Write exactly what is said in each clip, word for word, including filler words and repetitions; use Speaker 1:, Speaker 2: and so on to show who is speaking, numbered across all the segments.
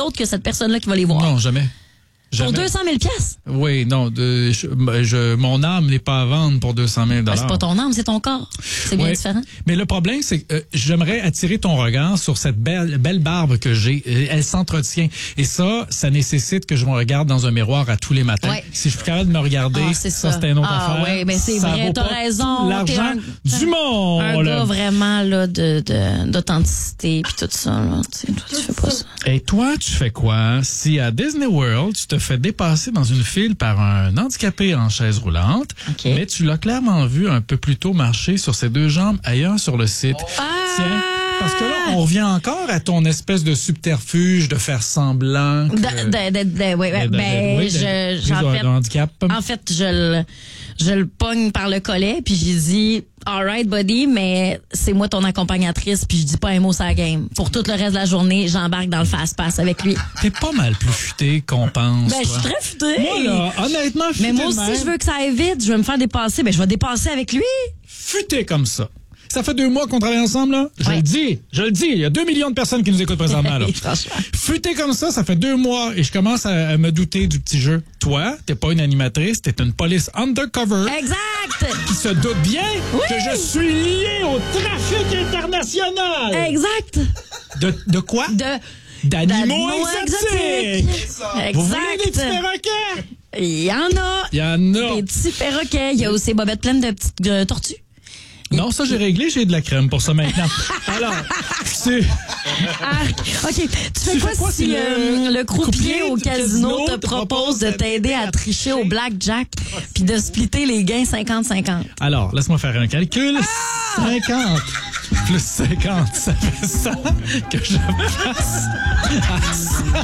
Speaker 1: d'autre que cette personne-là qui va les voir.
Speaker 2: Non, jamais.
Speaker 1: Pour
Speaker 2: Jamais.
Speaker 1: deux cent mille piastres?
Speaker 2: Oui, non, de, je, je, mon âme n'est pas à vendre pour deux cent mille dollars.
Speaker 1: Ben, c'est pas ton âme, c'est ton corps. C'est bien
Speaker 2: ouais.
Speaker 1: différent.
Speaker 2: Mais le problème, c'est que euh, j'aimerais attirer ton regard sur cette belle, belle barbe que j'ai. Elle s'entretient. Et ça, ça nécessite que je me regarde dans un miroir à tous les matins.
Speaker 1: Ouais.
Speaker 2: Si je suis capable de me regarder,
Speaker 1: Ah, c'est
Speaker 2: ça,
Speaker 1: ça.
Speaker 2: c'est une autre
Speaker 1: Ah,
Speaker 2: affaire.
Speaker 1: oui, mais c'est
Speaker 2: ça
Speaker 1: vrai,
Speaker 2: vaut
Speaker 1: t'as
Speaker 2: pas
Speaker 1: raison.
Speaker 2: tout l'argent
Speaker 1: T'es un-
Speaker 2: du monde.
Speaker 1: Un gars vraiment là, de, de, d'authenticité puis tout ça. Là. Tu sais, toi, tu fais pas ça.
Speaker 2: Et toi, tu fais quoi si à Disney World, tu te fais dépasser dans une file par un handicapé en chaise roulante,
Speaker 1: okay.
Speaker 2: mais tu l'as clairement vu un peu plus tôt marcher sur ses deux jambes ailleurs sur le site.
Speaker 1: Ah!
Speaker 2: Tiens, parce que là, on revient encore à ton espèce de subterfuge de faire semblant que...
Speaker 1: De, de, de, de, oui,
Speaker 2: de- de-
Speaker 1: ben,
Speaker 2: oui, de-
Speaker 1: je,
Speaker 2: prise
Speaker 1: j'en
Speaker 2: de-
Speaker 1: fait,
Speaker 2: de handicap.
Speaker 1: en fait, je le, je le pogne par le collet, puis j'ai dit, all right, buddy, mais c'est moi ton accompagnatrice, puis je dis pas un mot sur la game. Pour tout le reste de la journée, j'embarque dans le fast-pass avec lui.
Speaker 2: T'es pas mal plus futé qu'on pense.
Speaker 1: Ben, je
Speaker 2: toi.
Speaker 1: suis très futée.
Speaker 2: Moi, là, honnêtement, futé
Speaker 1: Mais moi
Speaker 2: de
Speaker 1: aussi,
Speaker 2: même.
Speaker 1: je veux que ça aille vite. Je veux me faire dépasser. Ben, je vais dépasser avec lui.
Speaker 2: Futé comme ça. Ça fait deux mois qu'on travaille ensemble, là. Je
Speaker 1: Ouais.
Speaker 2: le dis, je le dis. Il y a deux millions de personnes qui nous écoutent présentement, là.
Speaker 1: Franchement.
Speaker 2: Futé comme ça, ça fait deux mois et je commence à, à me douter du petit jeu. Toi, t'es pas une animatrice, t'es une police undercover
Speaker 1: Exact.
Speaker 2: qui se doute bien
Speaker 1: Oui.
Speaker 2: que je suis lié au trafic international.
Speaker 1: Exact.
Speaker 2: De, de quoi?
Speaker 1: De,
Speaker 2: D'animaux
Speaker 1: d'animaux
Speaker 2: exotiques.
Speaker 1: exotiques.
Speaker 2: Vous voulez des petits
Speaker 1: Exact.
Speaker 2: perroquets?
Speaker 1: Il y en a.
Speaker 2: Il y en a.
Speaker 1: Des petits perroquets. Il y a aussi des bobettes pleines de petites euh, tortues.
Speaker 2: Non, ça, j'ai réglé, j'ai de la crème pour ça maintenant. Alors, c'est...
Speaker 1: Arc. OK. Tu fais
Speaker 2: Tu
Speaker 1: quoi,
Speaker 2: fais quoi
Speaker 1: si
Speaker 2: si
Speaker 1: euh,
Speaker 2: le
Speaker 1: le croupier
Speaker 2: croupier
Speaker 1: au
Speaker 2: du
Speaker 1: casino
Speaker 2: casino
Speaker 1: te
Speaker 2: te
Speaker 1: propose
Speaker 2: propose
Speaker 1: de
Speaker 2: de
Speaker 1: t'aider à tricher au blackjack puis de splitter les gains cinquante cinquante?
Speaker 2: Alors, laisse-moi faire un calcul.
Speaker 1: Ah!
Speaker 2: cinquante plus cinquante, ça fait cent que je me fasse à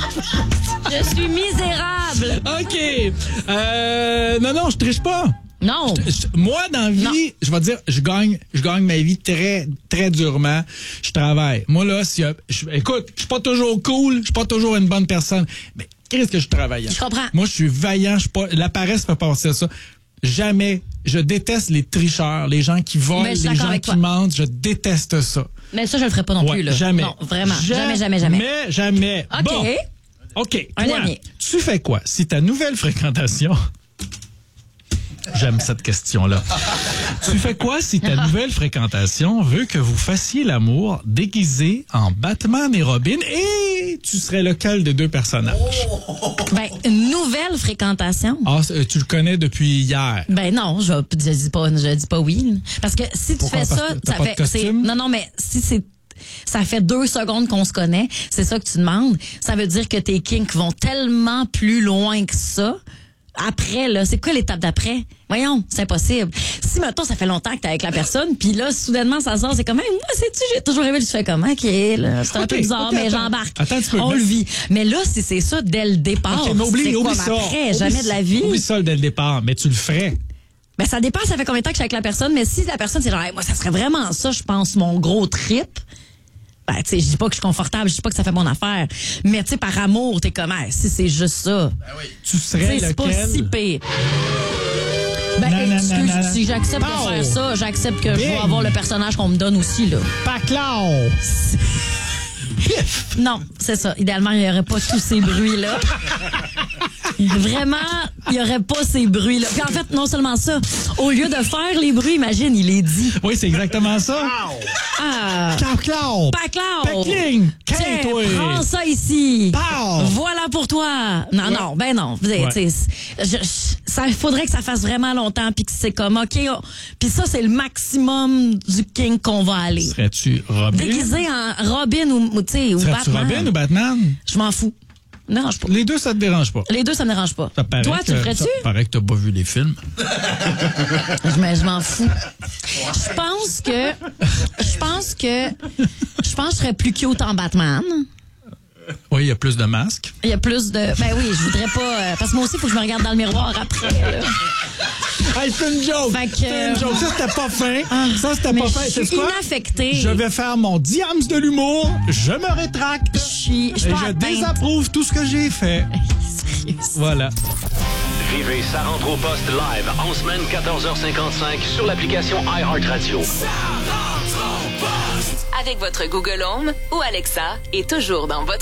Speaker 2: cent.
Speaker 1: Je suis misérable.
Speaker 2: OK. Euh, non, non, je triche pas.
Speaker 1: Non.
Speaker 2: Je- moi, dans la vie,
Speaker 1: Non.
Speaker 2: je vais dire, je gagne, je gagne ma vie très, très durement. Je travaille. Moi, là, si, je, écoute, je suis pas toujours cool, je suis pas toujours une bonne personne, mais qu'est-ce que je travaille?
Speaker 1: Je comprends.
Speaker 2: Moi, je suis vaillant, je suis pas, la paresse fait partie de ça. Jamais. Je déteste les tricheurs, les gens qui volent,
Speaker 1: Mais je suis
Speaker 2: les
Speaker 1: d'accord
Speaker 2: gens
Speaker 1: avec
Speaker 2: qui
Speaker 1: toi.
Speaker 2: mentent. Je déteste ça.
Speaker 1: Mais ça, je le ferai pas non
Speaker 2: Ouais,
Speaker 1: plus, là.
Speaker 2: jamais.
Speaker 1: Non, vraiment. Jamais, jamais, jamais.
Speaker 2: Jamais, jamais.
Speaker 1: OK.
Speaker 2: Bon. OK.
Speaker 1: Un
Speaker 2: Toi,
Speaker 1: dernier.
Speaker 2: tu fais quoi si ta nouvelle fréquentation... J'aime cette question-là. Tu fais quoi si ta nouvelle fréquentation veut que vous fassiez l'amour déguisé en Batman et Robin et tu serais lequel des deux personnages?
Speaker 1: Ben, une nouvelle fréquentation.
Speaker 2: Ah, c- tu le connais depuis hier.
Speaker 1: Ben non, je, je dis pas, je dis pas oui. Parce que si tu
Speaker 2: Pourquoi?
Speaker 1: fais
Speaker 2: Parce
Speaker 1: ça,
Speaker 2: que t'as
Speaker 1: ça
Speaker 2: pas de
Speaker 1: fait, c'est,
Speaker 2: costume?
Speaker 1: non, non, mais si c'est, ça fait deux secondes qu'on se connaît, c'est ça que tu demandes. Ça veut dire que tes kinks vont tellement plus loin que ça. Après, là, c'est quoi l'étape d'après? Voyons, c'est impossible. Si, mettons, ça fait longtemps que t'es avec la personne, puis là, soudainement, ça sort, c'est comme, hey, moi, sais-tu, j'ai toujours rêvé, je fais comme, OK, là, c'est un
Speaker 2: OK,
Speaker 1: peu bizarre,
Speaker 2: OK,
Speaker 1: mais
Speaker 2: attends.
Speaker 1: j'embarque.
Speaker 2: Attends un petit peu,
Speaker 1: On
Speaker 2: mais-
Speaker 1: le vit. Mais là, si c'est ça dès le départ,
Speaker 2: OK, mais oublie,
Speaker 1: c'est
Speaker 2: oublie
Speaker 1: comme
Speaker 2: ça.
Speaker 1: après,
Speaker 2: Oublie
Speaker 1: jamais de la vie.
Speaker 2: Oublie ça dès le départ, mais tu le ferais.
Speaker 1: Ben, ça dépend, ça fait combien de temps que je suis avec la personne, mais si la personne, c'est genre, hey, moi, ça serait vraiment ça, je pense, mon gros trip. Ben, tu sais, je dis pas que je suis confortable, je dis pas que ça fait mon affaire. Mais, tu sais, par amour, t'es comme, hey, si c'est juste ça.
Speaker 2: Tu
Speaker 1: Tu
Speaker 2: serais
Speaker 1: sais, c'est pas
Speaker 2: lequel?
Speaker 1: si pire. Ben,
Speaker 2: Non, non,
Speaker 1: excuse,
Speaker 2: non, non, non.
Speaker 1: si j'accepte
Speaker 2: Pow!
Speaker 1: de faire ça, j'accepte que je vais
Speaker 2: Bing!
Speaker 1: avoir le personnage qu'on me donne aussi, là.
Speaker 2: Paclao! Pif!
Speaker 1: Non, c'est ça. Idéalement, il y aurait pas tous ces bruits-là. Vraiment, il y aurait pas ces bruits-là. Puis en fait, non seulement ça, au lieu de faire les bruits, imagine, il les dit.
Speaker 2: Oui, c'est exactement ça.
Speaker 1: Ah!
Speaker 2: Claw,
Speaker 1: Paclao!
Speaker 2: Pacling!
Speaker 1: Tiens,
Speaker 2: Quin-toi!
Speaker 1: prends ça ici.
Speaker 2: Pow!
Speaker 1: Voilà pour toi. Non, non, ben non. Vous savez,
Speaker 2: Ouais.
Speaker 1: tu sais, je- je- ça, il faudrait que ça fasse vraiment longtemps, puis que c'est comme, OK, oh. Puis ça, c'est le maximum du king qu'on va aller.
Speaker 2: Serais-tu Robin?
Speaker 1: Déguisé en Robin ou, ou, tu sais, ou
Speaker 2: Serais-tu
Speaker 1: Batman.
Speaker 2: Robin ou Batman?
Speaker 1: Je m'en fous. Ça me dérange pas.
Speaker 2: Les deux, ça te dérange pas.
Speaker 1: Les deux, ça me dérange pas.
Speaker 2: Ça paraît
Speaker 1: Toi, tu
Speaker 2: que-
Speaker 1: le ferais-tu?
Speaker 2: Ça paraît que t'as pas vu les films.
Speaker 1: Je m'en- je m'en fous. Je pense que, je pense que, je pense que je serais plus cute en Batman.
Speaker 2: Oui, il y a plus de masques.
Speaker 1: Il y a plus de, ben oui, je voudrais pas, euh, parce que moi aussi, il faut que je me regarde dans le miroir après, là.
Speaker 2: Hey, c'est une joke!
Speaker 1: Fait que,
Speaker 2: C'est une joke. Ça, c'était pas fin.
Speaker 1: Ah,
Speaker 2: ça, c'était
Speaker 1: mais
Speaker 2: pas fin.
Speaker 1: je
Speaker 2: C'est
Speaker 1: suis
Speaker 2: quoi?
Speaker 1: inaffectée.
Speaker 2: Je vais faire mon diams de l'humour. Je me rétracte.
Speaker 1: Je suis, je suis
Speaker 2: Et
Speaker 1: pas
Speaker 2: je
Speaker 1: atteinte.
Speaker 2: désapprouve tout ce que j'ai fait.
Speaker 1: Sérieux.
Speaker 2: Voilà.
Speaker 3: Vivez Ça rentre au poste live en semaine quatorze heures cinquante-cinq sur l'application iHeartRadio.
Speaker 4: Avec votre Google Home ou Alexa et toujours dans votre